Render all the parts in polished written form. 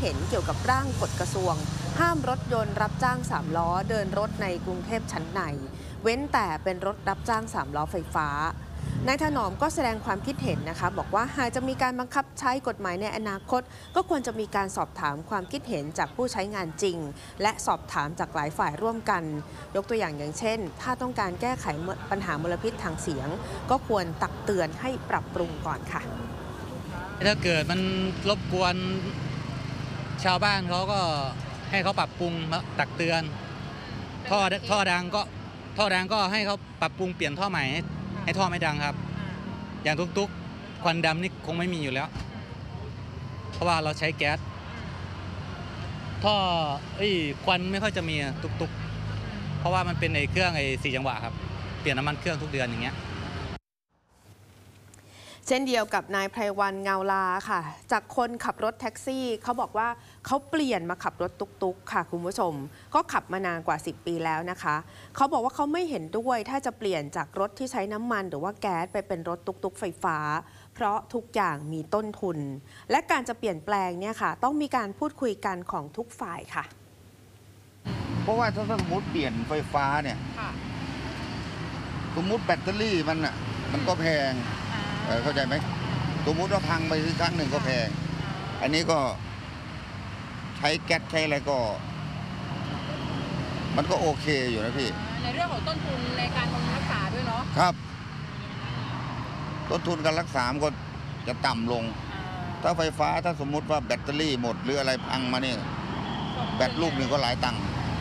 เห็นเกี่ยวกับร่างกฎกระทรวงห้ามรถยนต์รับจ้าง3ล้อเดินรถในกรุงเทพชั้นในเว้นแต่เป็นรถรับจ้าง3ล้อไฟฟ้านายถนอมก็แสดงความคิดเห็นนะคะบอกว่าหากจะมีการบังคับใช้กฎหมายในอนาคตก็ควรจะมีการสอบถามความคิดเห็นจากผู้ใช้งานจริงและสอบถามจากหลายฝ่ายร่วมกันยกตัวอย่างเช่นถ้าต้องการแก้ไขปัญหามลพิษทางเสียงก็ควรตักเตือนให้ปรับปรุงก่อนค่ะถ้าเกิดมันรบกวนชาวบ้านเขาก็ให้เขาปรับปรุงตักเตือนท่อดังก็ให้เขาปรับปรุงเปลี่ยนท่อใหม่ให้ท่อไม่ดังครับอย่างตุ๊กควันดำนี่คงไม่มีอยู่แล้วเพราะว่าเราใช้แก๊สท่อควันไม่ค่อยจะมีตุ๊กเพราะว่ามันเป็นเครื่อง4 จังหวะครับเปลี่ยนน้ำมันเครื่องทุกเดือนอย่างเงี้ยเช่นเดียวกับนายไพรวันเงาลาค่ะจากคนขับรถแท็กซี่เขาบอกว่าเขาเปลี่ยนมาขับรถตุ๊กค่ะคุณผู้ชมก็ขับมานานกว่า10 ปีแล้วนะคะเขาบอกว่าเขาไม่เห็นด้วยถ้าจะเปลี่ยนจากรถที่ใช้น้ำมันหรือว่าแก๊สไปเป็นรถตุ๊กไฟฟ้าเพราะทุกอย่างมีต้นทุนและการจะเปลี่ยนแปลงเนี่ยค่ะต้องมีการพูดคุยกันของทุกฝ่ายค่ะเพราะว่าถ้าสมมติเปลี่ยนไฟฟ้าเนี่ยสมมติแบตเตอรี่มันก็แพงเข้าใจไหมสมมติว่าพังไปครั้งหนึ่งก็แพงอันนี้ก็ใช้แก๊สใช้อะไรก็มันก็โอเคอยู่นะพี่ในเรื่องของต้นทุนในการบำรุงรักษาด้วยเนาะครับต้นทุนการรักษาก็จะต่ำลงถ้าไฟฟ้าถ้าสมมุติว่าแบตเตอรี่หมดหรืออะไรพังมาเนี่ยแบตลูกหนึ่งก็หลายตังค์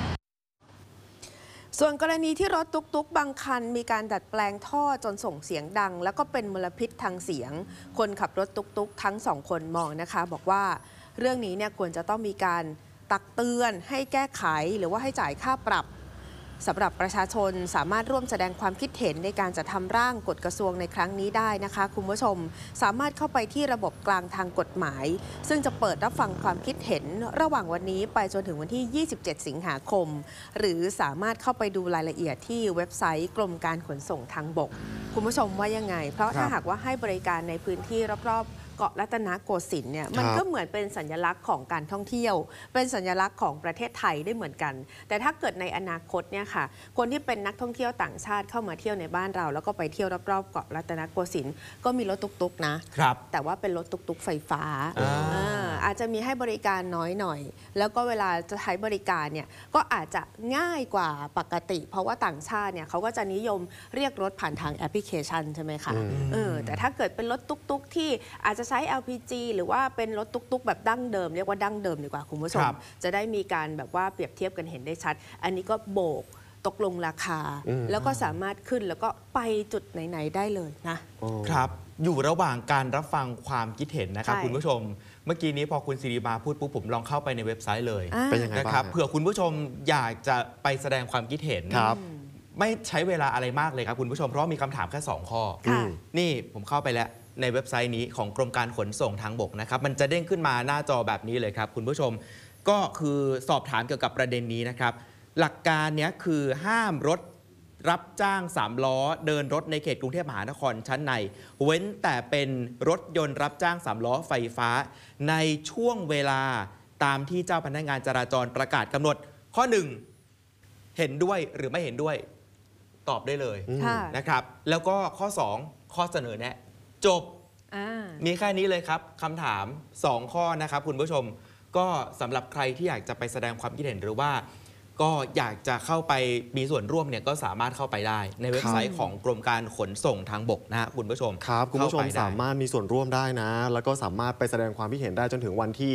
ส่วนกรณีที่รถตุ๊กบางคันมีการดัดแปลงท่อจนส่งเสียงดังแล้วก็เป็นมลพิษทางเสียงคนขับรถตุ๊กทั้ง2 คนมองนะคะบอกว่าเรื่องนี้เนี่ยควรจะต้องมีการตักเตือนให้แก้ไขหรือว่าให้จ่ายค่าปรับสำหรับประชาชนสามารถร่วมแสดงความคิดเห็นในการจัดทำร่างกฎกระทรวงในครั้งนี้ได้นะคะคุณผู้ชมสามารถเข้าไปที่ระบบกลางทางกฎหมายซึ่งจะเปิดรับฟังความคิดเห็นระหว่างวันนี้ไปจนถึงวันที่ 27 สิงหาคมหรือสามารถเข้าไปดูรายละเอียดที่เว็บไซต์กรมการขนส่งทางบกคุณผู้ชมว่ายังไงเพราะถ้าหากว่าให้บริการในพื้นที่รอบๆเกาะรัตนโกสินทร์เนี่ยมันก็เหมือนเป็นสัญลักษณ์ของการท่องเที่ยวเป็นสัญลักษณ์ของประเทศไทยได้เหมือนกันแต่ถ้าเกิดในอนาคตเนี่ยค่ะคนที่เป็นนักท่องเที่ยวต่างชาติเข้ามาเที่ยวในบ้านเราแล้วก็ไปเที่ยวรอบๆเกาะรัตนโกสินทร์ก็มีรถตุ๊กนะครับแต่ว่าเป็นรถตุ๊กไฟฟ้าอาจจะมีให้บริการน้อยหน่อยแล้วก็เวลาจะใช้บริการเนี่ยก็อาจจะง่ายกว่าปกติเพราะว่าต่างชาติเนี่ยเขาก็จะนิยมเรียกรถผ่านทางแอปพลิเคชันใช่ไหมคะแต่ถ้าเกิดเป็นรถตุ๊กที่อาจจะใช้ LPG หรือว่าเป็นรถตุ๊กแบบดั้งเดิมเรียกว่าดั้งเดิมดีกว่าคุณผู้ชมจะได้มีการแบบว่าเปรียบเทียบกันเห็นได้ชัดอันนี้ก็โบกตกลงราคาแล้วก็สามารถขึ้นแล้วก็ไปจุดไหนๆได้เลยนะครับอยู่ระหว่างการรับฟังความคิดเห็นนะครับคุณผู้ชมเมื่อกี้นี้พอคุณสิริมาพูดปุ๊บผมลองเข้าไปในเว็บไซต์เลยนะครับเผื่อคุณผู้ชมอยากจะไปแสดงความคิดเห็นไม่ใช้เวลาอะไรมากเลยครับคุณผู้ชมเพราะมีคำถามแค่2 ข้อนี่ผมเข้าไปแล้วในเว็บไซต์นี้ของกรมการขนส่งทางบกนะครับมันจะเด้งขึ้นมาหน้าจอแบบนี้เลยครับคุณผู้ชมก็คือสอบถามเกี่ยวกับประเด็นนี้นะครับหลักการนี้คือห้ามรถรับจ้าง3ล้อเดินรถในเขตกรุงเทพมหานครชั้นในเว้นแต่เป็นรถยนต์รับจ้าง3ล้อไฟฟ้าในช่วงเวลาตามที่เจ้าพนักงานจราจรประกาศกำหนดข้อ1เห็นด้วยหรือไม่เห็นด้วยตอบได้เลยนะครับแล้วก็ข้อ2ข้อเสนอแนะจบมีแค่นี้เลยครับคำถาม2 ข้อนะครับคุณผู้ชมก็สำหรับใครที่อยากจะไปแสดงความคิดเห็นหรือว่าก็อยากจะเข้าไปมีส่วนร่วมเนี่ยก็สามารถเข้าไปได้ในเว็บไซต์ของกรมการขนส่งทางบกนะฮะคุณผู้ชมครับคุณผู้ชมสามารถมีส่วนร่วมได้นะแล้วก็สามารถไปแสดงความคิดเห็นได้จนถึงวันที่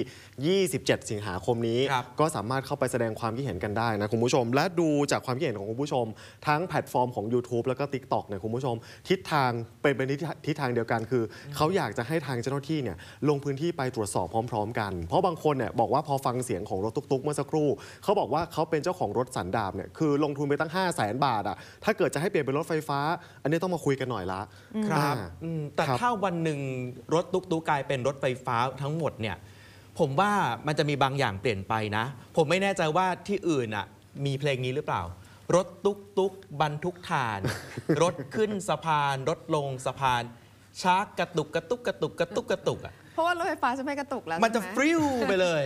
27 สิงหาคมนี้ก็สามารถเข้าไปแสดงความคิดเห็นกันได้นะคุณผู้ชมและดูจากความคิดเห็นของคุณผู้ชมทั้งแพลตฟอร์มของ YouTube แล้วก็ TikTok เนี่ยคุณผู้ชมทิศทางเป็นทิศทางเดียวกันคือเขาอยากจะให้ทางเจ้าหน้าที่เนี่ยลงพื้นที่ไปตรวจสอบพร้อมๆกันเพราะบางคนเนี่ยบอกว่าพอฟังเสียงของรถตุ๊กๆเมื่อสักครู่เขาบอกว่าเขาเป็นเจ้าของรถสันดาปเนี่ยคือลงทุนไปตั้ง 500,000 บาทอ่ะถ้าเกิดจะให้เปลี่ยนเป็นรถไฟฟ้าอันนี้ต้องมาคุยกันหน่อยละครับแต่ถ้าวันหนึ่งรถตุ๊กๆกลายเป็นรถไฟฟ้าทั้งหมดเนี่ยผมว่ามันจะมีบางอย่างเปลี่ยนไปนะผมไม่แน่ใจว่าที่อื่นอ่ะมีเพลงนี้หรือเปล่ารถตุ๊กบรรทุกถ่าน รถขึ้นสะพานรถลงสะพานชักกระตุกอ่ะเพราะว่ารถไฟฟ้าจะไม่กระตุกแล้วมันจะฟริ้วไปเลย